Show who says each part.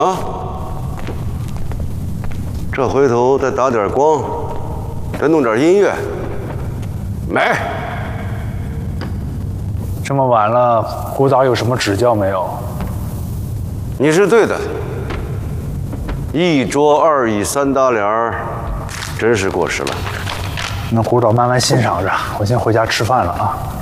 Speaker 1: 啊，这回头再打点光，再弄点音乐，美。
Speaker 2: 这么晚了，古导有什么指教没有？
Speaker 1: 你是对的，一桌二椅三搭帘儿，真是过时了。
Speaker 2: 那古导慢慢欣赏着，我先回家吃饭了啊。